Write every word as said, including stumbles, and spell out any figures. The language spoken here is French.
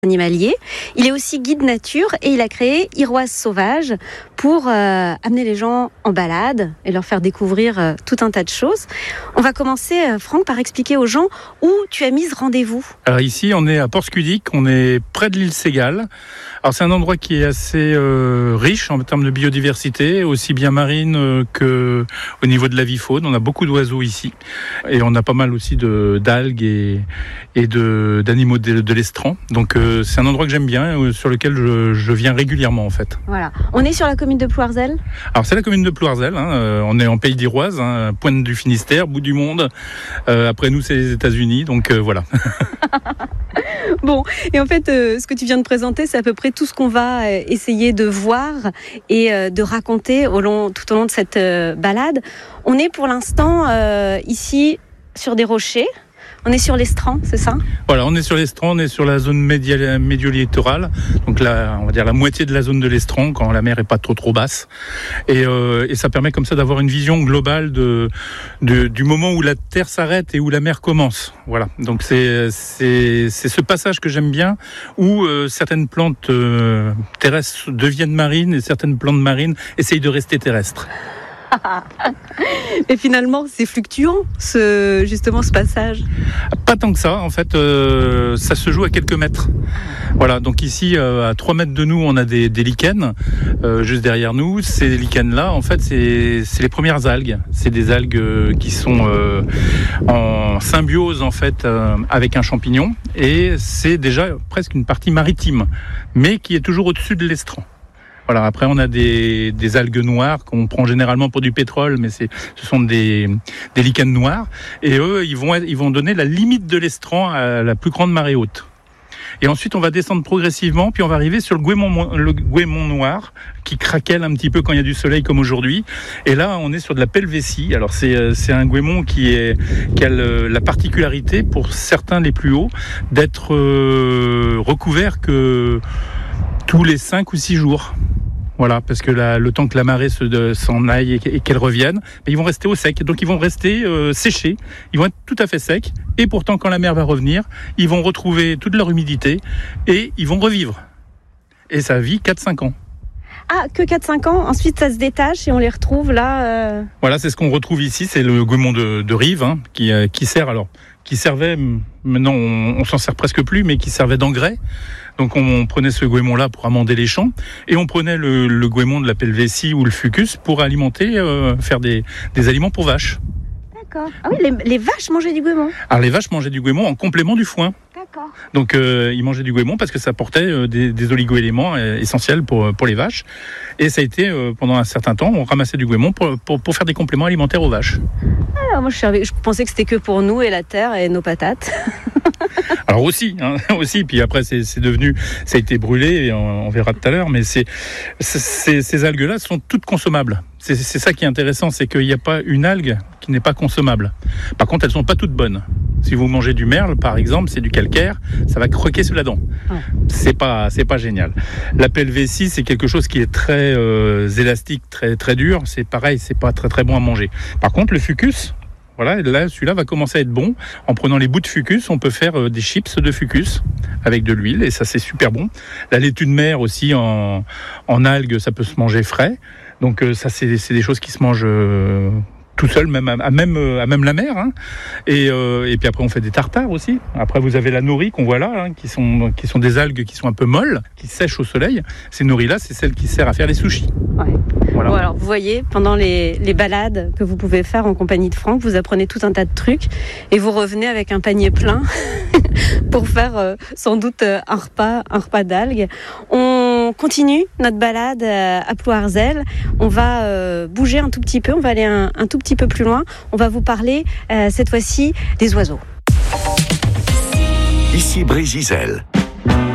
animalier. Il est aussi guide nature et il a créé Iroise Sauvage pour euh, amener les gens en balade et leur faire découvrir euh, tout un tas de choses. On va commencer, euh, Franck, par expliquer aux gens où tu as mis ce rendez-vous. Alors ici, on est à Port-Scudic, on est près de l'île Ségale. Alors c'est un endroit qui est assez euh, riche en termes de biodiversité, aussi bien marine euh, que au niveau de la vie faune. On a beaucoup d'oiseaux ici et on a pas mal aussi de d'algues et et de d'animaux de, de l'estran. Donc euh, c'est un endroit que j'aime bien, euh, sur lequel je, je viens régulièrement en fait. Voilà. On est sur la commune de Plouarzel. Alors c'est la commune de Plouarzel. Hein, euh, on est en Pays d'Iroise, hein, pointe du Finistère, bout du monde. Euh, après nous c'est les États-Unis, donc euh, voilà. Bon, et en fait, euh, ce que tu viens de présenter, c'est à peu près tout ce qu'on va euh, essayer de voir et euh, de raconter au long, tout au long de cette euh, balade. On est pour l'instant euh, ici sur des rochers. On est sur l'estran, c'est ça ? Voilà, on est sur l'estran, on est sur la zone média- médio-littorale, donc là, on va dire la moitié de la zone de l'estran, quand la mer est pas trop trop basse, et, euh, et ça permet comme ça d'avoir une vision globale de, de du moment où la terre s'arrête et où la mer commence. Voilà, donc c'est c'est c'est ce passage que j'aime bien, où euh, certaines plantes euh, terrestres deviennent marines et certaines plantes marines essayent de rester terrestres. Et finalement, c'est fluctuant, ce, justement, ce passage. Pas tant que ça, en fait, euh, ça se joue à quelques mètres. Voilà, donc ici, euh, à trois mètres de nous, on a des, des lichens, euh, juste derrière nous. Ces lichens-là, en fait, c'est, c'est les premières algues. C'est des algues euh, qui sont euh, en symbiose, en fait, euh, avec un champignon. Et c'est déjà presque une partie maritime, mais qui est toujours au-dessus de l'estran. Voilà, après on a des, des algues noires qu'on prend généralement pour du pétrole, mais c'est, ce sont des, des lichens noirs. Et eux, ils vont, ils vont donner la limite de l'estran à la plus grande marée haute. Et ensuite, on va descendre progressivement, puis on va arriver sur le goémon, le goémon noir, qui craquelle un petit peu quand il y a du soleil comme aujourd'hui. Et là, on est sur de la pelvétie. Alors c'est, c'est un goémon qui, est, qui a le, la particularité, pour certains les plus hauts, d'être euh, recouvert que tous les cinq ou six jours. Voilà, parce que la, le temps que la marée se, de, s'en aille et, et qu'elle revienne, ils vont rester au sec. Donc ils vont rester euh, séchés, ils vont être tout à fait secs. Et pourtant, quand la mer va revenir, ils vont retrouver toute leur humidité et ils vont revivre. Et ça vit quatre à cinq ans. Ah, que quatre à cinq ans, ensuite ça se détache et on les retrouve là. Euh... Voilà, c'est ce qu'on retrouve ici, c'est le goémon de, de Rive, hein, qui, euh, qui sert alors, qui servait, maintenant on, on s'en sert presque plus, mais qui servait d'engrais. Donc on, on prenait ce goémon-là pour amender les champs, et on prenait le, le goémon de la pelvétie ou le fucus pour alimenter, euh, faire des, des aliments pour vaches. D'accord. Ah oui, les, les vaches mangeaient du goémon. Alors les vaches mangeaient du goémon en complément du foin. D'accord. Donc euh, ils mangeaient du goémon parce que ça apportait euh, des, des oligo-éléments euh, essentiels pour, pour les vaches. Et ça a été, euh, pendant un certain temps, on ramassait du goémon pour, pour, pour faire des compléments alimentaires aux vaches. Ah, moi je, savais, je pensais que c'était que pour nous et la terre et nos patates. Alors aussi, hein, aussi. Puis après c'est, c'est devenu, ça a été brûlé, et on, on verra tout à l'heure. Mais c'est, c'est, c'est ces algues-là sont toutes consommables. C'est, c'est ça qui est intéressant, c'est qu'il n'y a pas une algue qui n'est pas consommable. Par contre, elles sont pas toutes bonnes. Si vous mangez du merle, par exemple, c'est du calcaire, ça va croquer sous la dent. Ouais. C'est pas, c'est pas génial. La pelvétie, c'est quelque chose qui est très euh, élastique, très très dur. C'est pareil, c'est pas très très bon à manger. Par contre, le fucus. Voilà, là, celui-là va commencer à être bon. En prenant les bouts de fucus, on peut faire euh, des chips de fucus avec de l'huile, et ça, c'est super bon. La laitue de mer aussi, en, en algues, ça peut se manger frais. Donc euh, ça, c'est, c'est des choses qui se mangent euh, tout seul, même à, à même à même la mer. Hein. Et, euh, et puis après, on fait des tartares aussi. Après, vous avez la nori qu'on voit là, hein, qui sont qui sont des algues qui sont un peu molles, qui sèchent au soleil. Ces noris-là, c'est celles qui servent à faire les sushis. Ouais. Voilà. Bon, alors vous voyez, pendant les, les balades que vous pouvez faire en compagnie de Franck, vous apprenez tout un tas de trucs et vous revenez avec un panier plein pour faire euh, sans doute euh, un repas, un repas d'algues. On continue notre balade euh, à Plouarzel. On va euh, bouger un tout petit peu, on va aller un, un tout petit peu plus loin. On va vous parler euh, cette fois-ci des oiseaux. Ici Brégisel.